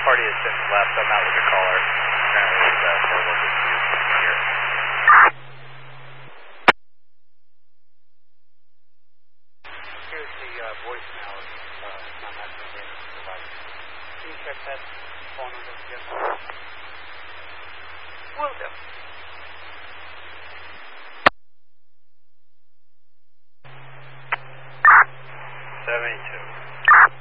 party has since left. I'm not with the caller. Apparently, it's horrible dispute here. Here's the voicemail of non-national data device. Can you check that phone number again? Will do. $72.